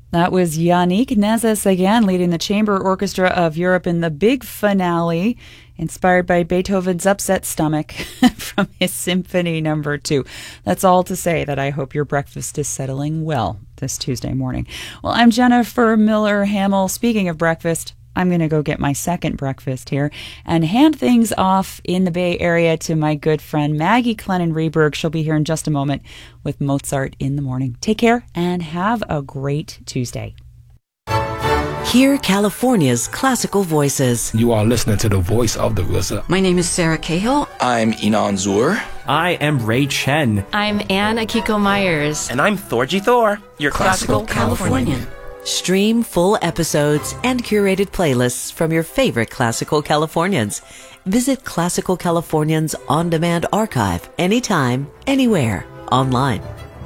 That was Yannick Nézet-Séguin leading the Chamber Orchestra of Europe in the big finale, inspired by Beethoven's upset stomach from his Symphony No. 2. That's all to say that I hope your breakfast is settling well this Tuesday morning. Well, I'm Jennifer Miller-Hamill. Speaking of breakfast, I'm going to go get my second breakfast here and hand things off in the Bay Area to my good friend Maggie Clennon-Reberg. She'll be here in just a moment with Mozart in the Morning. Take care and have a great Tuesday. Hear California's classical voices. You are listening to the voice of the RZA. My name is Sarah Cahill. I'm Inan Zur. I am Ray Chen. I'm Anne Akiko Myers. And I'm Thorgy Thor, your classical Californian. Stream full episodes and curated playlists from your favorite classical Californians. Visit Classical Californians On Demand Archive anytime, anywhere, online.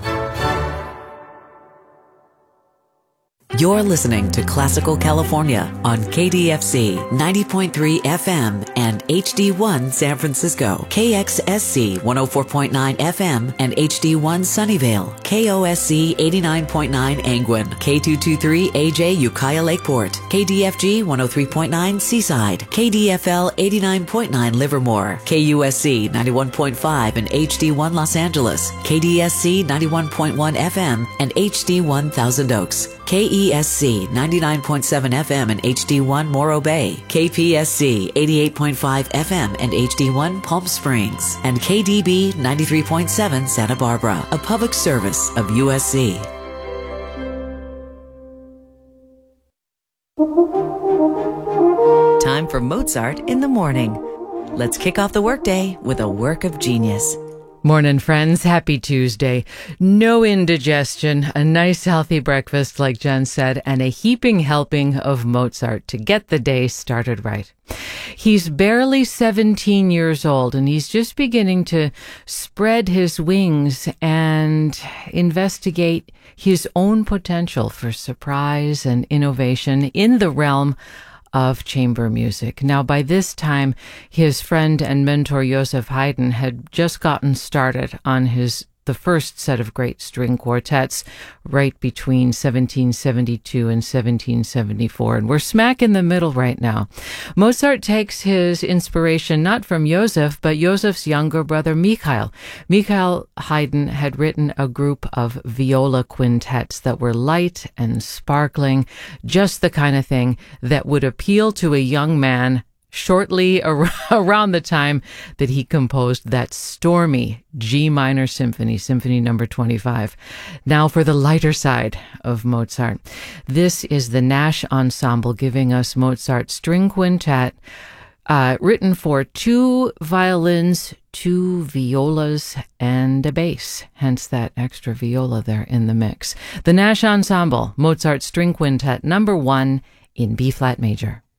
You're listening to Classical California on KDFC 90.3 FM and HD1 San Francisco, KXSC 104.9 FM and HD1 Sunnyvale, KOSC 89.9 Angwin, K223AJ Ukiah Lakeport, KDFG 103.9 Seaside, KDFL 89.9 Livermore, KUSC 91.5 and HD1 Los Angeles, KDSC 91.1 FM and HD1 Thousand Oaks, KESC 99.7 FM and HD1 Morro Bay, KPSC 88.5 FM and HD1 Palm Springs, and KDB 93.7 Santa Barbara, a public service of USC. Time for Mozart in the Morning. Let's kick off the workday with a work of genius. Morning, friends. Happy Tuesday. No indigestion, a nice healthy breakfast, like Jen said, and a heaping helping of Mozart to get the day started right. He's barely 17 years old, and he's just beginning to spread his wings and investigate his own potential for surprise and innovation in the realm of chamber music. Now, by this time, his friend and mentor Joseph Haydn had just gotten started on the first set of great string quartets right between 1772 and 1774. And we're smack in the middle right now. Mozart takes his inspiration not from Joseph, but Joseph's younger brother, Mikhail. Mikhail Haydn had written a group of viola quintets that were light and sparkling, just the kind of thing that would appeal to a young man shortly around the time that he composed that stormy G minor symphony, Symphony No. 25. Now for the lighter side of Mozart. This is the Nash Ensemble giving us Mozart's string quintet, written for 2 violins, 2 violas, and a bass. Hence that extra viola there in the mix. The Nash Ensemble, Mozart String Quintet No. 1 in B-flat major.